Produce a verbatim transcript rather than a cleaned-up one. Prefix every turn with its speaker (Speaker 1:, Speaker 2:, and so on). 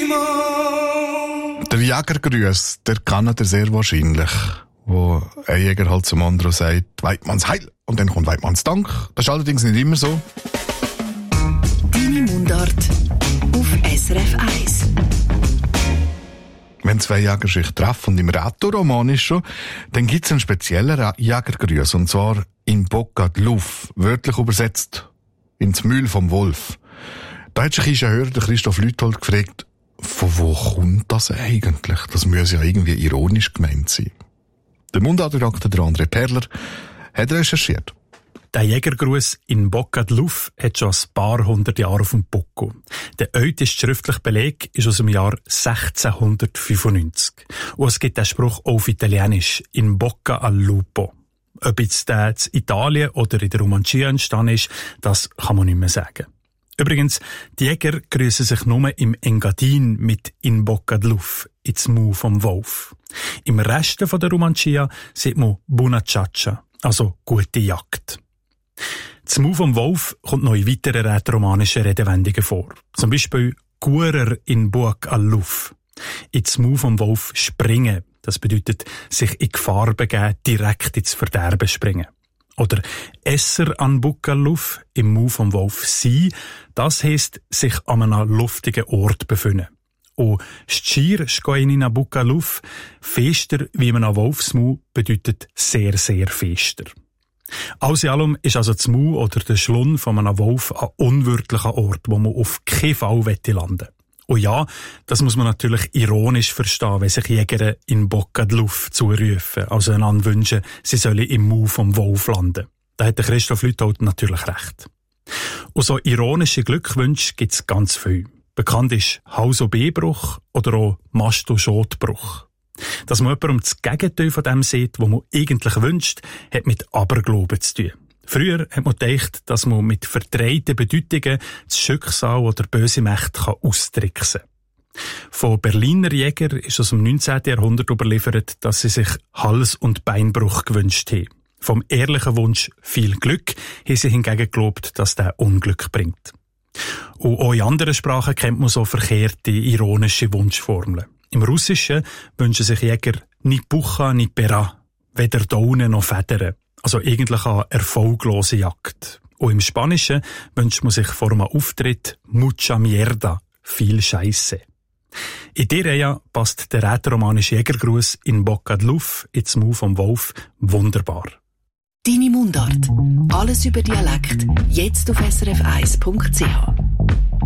Speaker 1: Der Jägergrüß, der kann er sehr wahrscheinlich. Wo ein Jäger halt zum anderen sagt, Weidmanns Heil, und dann kommt Weidmanns Dank. Das ist allerdings nicht immer so.
Speaker 2: Deine Mundart auf S R F eins.
Speaker 1: Wenn zwei Jäger sich treffen, und im Rätoroman ist schon, dann gibt's einen speziellen Jägergrüß, und zwar in Bocca di Luff, wörtlich übersetzt ins Mühl vom Wolf. Da hat sich ein Hörer, der Christoph Lüthold, gefragt, von wo kommt das eigentlich? Das muss ja irgendwie ironisch gemeint sein. Der Mundartredakteur, der André Perler, hat recherchiert.
Speaker 3: Der Jägergruß in Bocca di Luff hat schon ein paar hundert Jahre auf dem Buckel. Der älteste schriftliche Beleg ist aus dem Jahr sechzehnhundertfünfundneunzig. Und es gibt den Spruch auch auf Italienisch, in Bocca al Lupo. Ob jetzt der in Italien oder in der Romancia entstanden ist, das kann man nicht mehr sagen. Übrigens, die Jäger grüßen sich nur im Engadin mit in Bocca di Luff, ins Maul vom Wolf. Im Rest von der Romancia sieht man Buona Ciaccia, also gute Jagd. Das Maul vom Wolf kommt noch in weiteren rätoromanischen Redewendungen vor. Zum Beispiel Guerer in Buoc al Luff. Ins Maul vom Wolf springen. Das bedeutet, sich in Gefahr begeben, direkt ins Verderben springen. Oder Esser an Buoc al Luff, im Maul vom Wolf sein. Das heisst, sich an einem luftigen Ort befinden. Und Scir scoin in Buoc al Luff, fester wie man an Wolfsmaul, bedeutet sehr, sehr fester. Alles in allem ist also das Maul oder der Schlund von einem Wolf ein unwirtlicher Ort, wo man auf keinen Fall landen will. Und ja, das muss man natürlich ironisch verstehen, wenn sich Jäger in Bocca di Luff zurufen, also einander wünschen, sie sollen im Maul vom Wolf landen. Da hat der Christoph Lüthold natürlich recht. Und so ironische Glückwünsche gibt's ganz viel. Bekannt ist Hals- und B-Bruch oder auch Mast- und Schotbruch. Dass man jemandem das Gegenteil von dem sieht, was man eigentlich wünscht, hat mit Aberglauben zu tun. Früher hat man gedacht, dass man mit verdrehten Bedeutungen das Schicksal oder böse Mächte austricksen kann. Von Berliner Jäger ist aus dem neunzehnten Jahrhundert überliefert, dass sie sich Hals- und Beinbruch gewünscht haben. Vom ehrlichen Wunsch viel Glück haben sie hingegen geglaubt, dass der Unglück bringt. Und auch in anderen Sprachen kennt man so verkehrte, ironische Wunschformeln. Im Russischen wünschen sich Jäger ni Pucha, ni Pera, weder Daunen noch Federn. Also eigentlich eine erfolglose Jagd. Und im Spanischen wünscht man sich vor einem Auftritt mucha mierda, viel Scheisse. In dieser Reihe passt der rätoromanische Jägergruß in Bocca di Luff ins Maul vom Wolf wunderbar.
Speaker 2: Deine Mundart. Alles über Dialekt. Jetzt auf S R F eins Punkt C H.